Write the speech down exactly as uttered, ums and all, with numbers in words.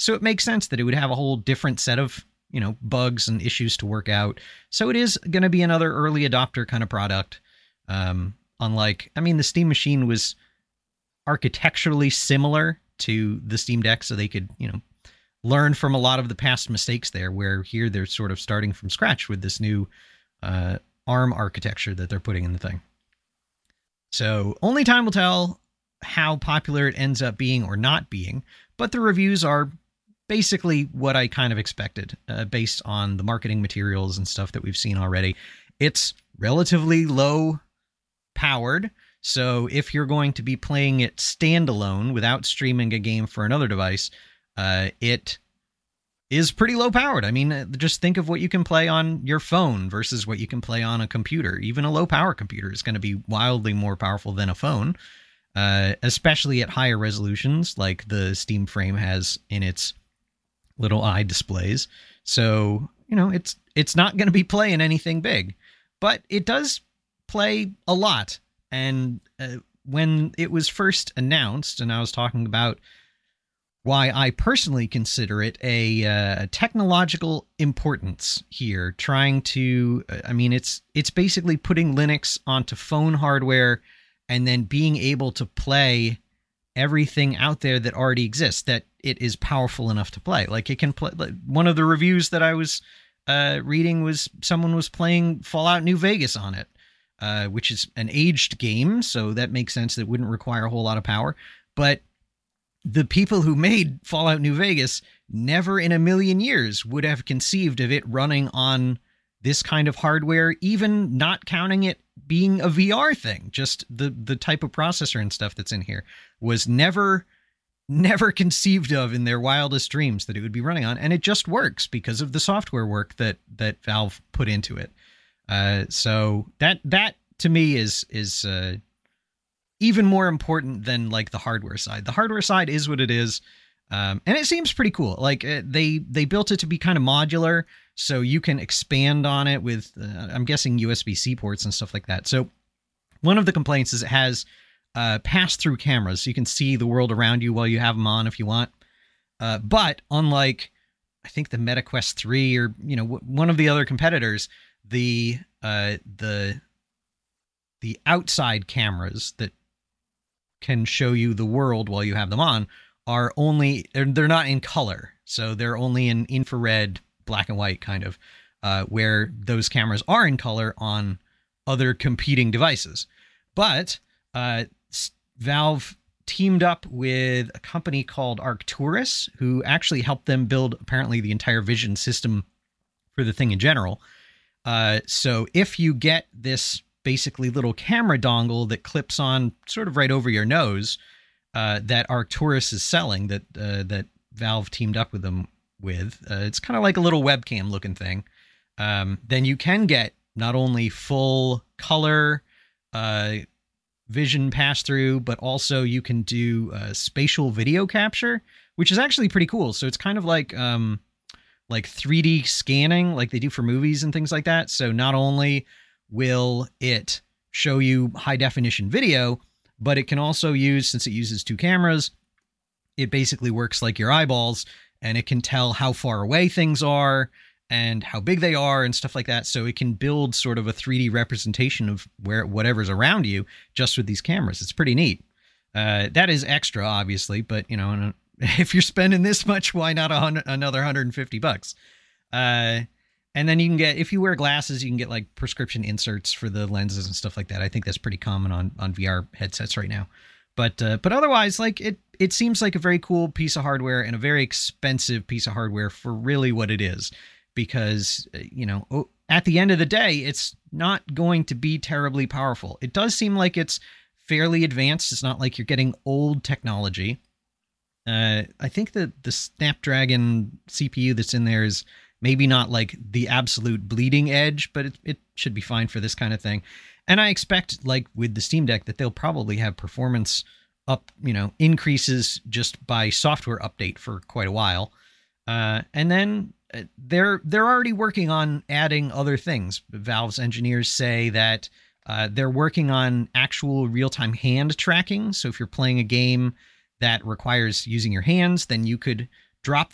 So it makes sense that it would have a whole different set of, you know, bugs and issues to work out. So it is going to be another early adopter kind of product. Um, unlike, I mean, the Steam Machine was architecturally similar to the Steam Deck, so they could, you know, learn from a lot of the past mistakes there, where here they're sort of starting from scratch with this new uh, ARM architecture that they're putting in the thing. So only time will tell how popular it ends up being or not being, but the reviews are basically what I kind of expected, uh, based on the marketing materials and stuff that we've seen already. It's relatively low powered, so if you're going to be playing it standalone without streaming a game for another device, uh, it is pretty low powered. I mean, just think of what you can play on your phone versus what you can play on a computer. Even a low power computer is going to be wildly more powerful than a phone, uh, especially at higher resolutions like the Steam Frame has in its little eye displays. So, you know, it's it's not going to be playing anything big, but it does play a lot. And uh, when it was first announced, and I was talking about why I personally consider it a uh, technological importance here, trying to, I mean, it's it's basically putting Linux onto phone hardware and then being able to play everything out there that already exists, that it is powerful enough to play. Like it can play. Like one of the reviews that I was uh, reading was someone was playing Fallout New Vegas on it, uh, which is an aged game, so that makes sense that it wouldn't require a whole lot of power. But the people who made Fallout New Vegas never in a million years would have conceived of it running on this kind of hardware, even not counting it being a V R thing. Just the the type of processor and stuff that's in here was never never conceived of in their wildest dreams that it would be running on, and it just works because of the software work that that Valve put into it. Uh, so that that to me is is uh, even more important than like the hardware side. The hardware side is what it is, um, and it seems pretty cool. Like uh, they they built it to be kind of modular, so you can expand on it with uh, I'm guessing U S B-C ports and stuff like that. So one of the complaints is it has uh, pass-through cameras, so you can see the world around you while you have them on if you want. Uh, but unlike, I think the MetaQuest three or you know w- one of the other competitors, the uh, the the outside cameras that can show you the world while you have them on are only they're, they're not in color, so they're only in infrared, black and white kind of, uh, where those cameras are in color on other competing devices. But uh, Valve teamed up with a company called Arcturus, who actually helped them build apparently the entire vision system for the thing in general. Uh, so if you get this basically little camera dongle that clips on sort of right over your nose, uh, that Arcturus is selling, that uh, that Valve teamed up with them with, uh, it's kind of like a little webcam looking thing. Um, then you can get not only full color uh, vision pass through, but also you can do uh, spatial video capture, which is actually pretty cool. So it's kind of like um, like three D scanning, like they do for movies and things like that. So not only will it show you high definition video, but it can also use, since it uses two cameras, it basically works like your eyeballs, and it can tell how far away things are and how big they are and stuff like that. So it can build sort of a three D representation of where whatever's around you just with these cameras. It's pretty neat. Uh, that is extra, obviously, but you know, if you're spending this much, why not a hundred, another one hundred fifty bucks? Uh, And then you can get, if you wear glasses, you can get like prescription inserts for the lenses and stuff like that. I think that's pretty common on, on V R headsets right now. But uh, but otherwise, like it it seems like a very cool piece of hardware and a very expensive piece of hardware for really what it is. Because, you know, at the end of the day, it's not going to be terribly powerful. It does seem like it's fairly advanced. It's not like you're getting old technology. Uh, I think that the Snapdragon C P U that's in there is maybe not like the absolute bleeding edge, but it, it should be fine for this kind of thing. And I expect, like with the Steam Deck, that they'll probably have performance up, you know, increases just by software update for quite a while. Uh, and then uh, they're they're already working on adding other things. Valve's engineers say that uh, they're working on actual real-time hand tracking. So if you're playing a game that requires using your hands, then you could drop